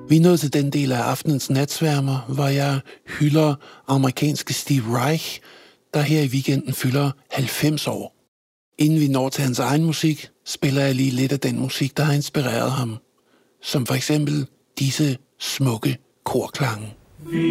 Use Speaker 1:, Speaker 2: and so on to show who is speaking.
Speaker 1: Vi er nået til den del af aftenens natsværmer, hvor jeg hylder amerikanske Steve Reich, der her i weekenden fylder 90 år. Inden vi når til hans egen musik, spiller jeg lige lidt af den musik, der har inspireret ham. Som for eksempel disse smukke korklange.